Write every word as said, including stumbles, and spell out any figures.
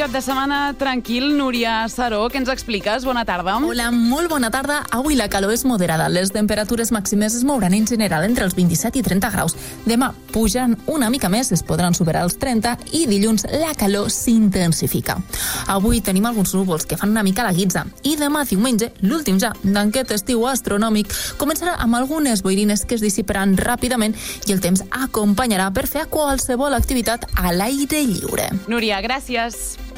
Cap de setmana tranquil, Núria Saró, què ens expliques? Bona tarda. Hola, molt bona tarda. Avui la calor és moderada. Les temperatures màximes es mouran en general entre els vint-i-set i trenta graus. Demà pujan una mica més, es podran superar els trenta i dilluns la calor s'intensifica. Avui tenim alguns núvols que fan una mica la guitza i demà diumenge, l'últim ja d'aquest estiu astronòmic, començarà amb algunes boirines que es dissiparan ràpidament i el temps acompanyarà per fer qualsevol activitat a l'aire lliure. Núria, gràcies.